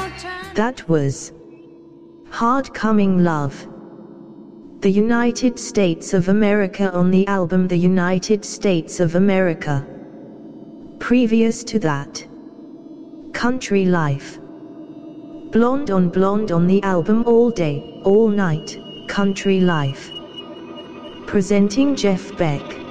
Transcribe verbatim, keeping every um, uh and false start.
That was Hard Coming Love, the United States of America, on the album The United States of America. Previous to that, Country Life, Blonde on Blonde on the album All Day, All Night, Country Life. Presenting Jeff Beck.